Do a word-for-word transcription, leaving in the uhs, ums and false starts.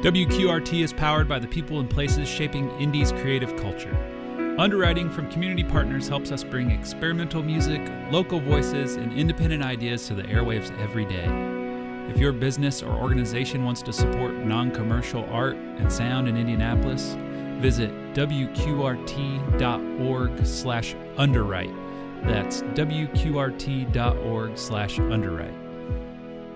W Q R T is powered by the people and places shaping Indy's creative culture. Underwriting from community partners helps us bring experimental music, local voices, and independent ideas to the airwaves every day. If your business or organization wants to support non-commercial art and sound in Indianapolis, visit W Q R T dot org slash underwrite. That's W Q R T dot org slash underwrite.